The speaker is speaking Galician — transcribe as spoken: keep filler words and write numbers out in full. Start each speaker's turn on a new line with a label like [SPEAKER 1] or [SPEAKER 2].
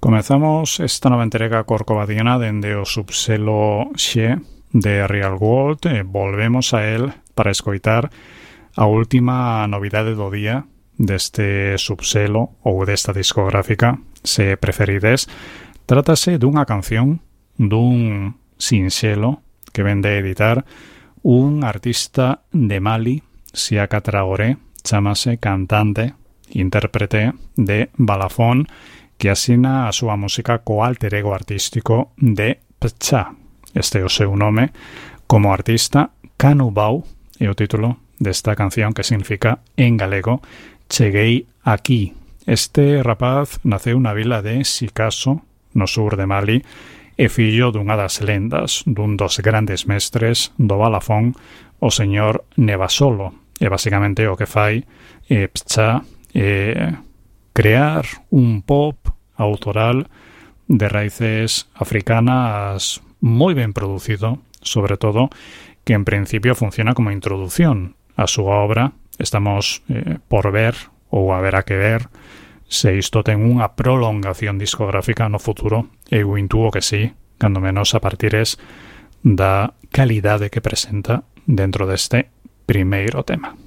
[SPEAKER 1] Comezamos esta nova entrega corcovadiana dende o subselo Xe de Real World e volvemos a él para escoitar a última novidade do día deste subselo ou desta discográfica, se preferides. Trátase dunha canción dun sinxelo que vende a editar un artista de Mali, Siaka Traoré, chamase cantante, intérprete de Balafón, que asina a súa música co alter ego artístico de Pcha. Este é o seu nome como artista. Canubau é o título desta canción, que significa en galego Cheguei aquí. Este rapaz naceu na vila de Sikasso, no sur de Mali, e fillo dunha das lendas dun dos grandes mestres do Balafón, o señor Nevasolo. E basicamente o que fai é Pcha é crear un pop autoral de raíces africanas moi ben producido, sobre todo, que en principio funciona como introdución a súa obra. Estamos eh, por ver, ou haberá que ver, se isto ten unha prolongación discográfica no futuro. Eu intuo que sí, cando menos a partires da calidade que presenta dentro deste primeiro tema.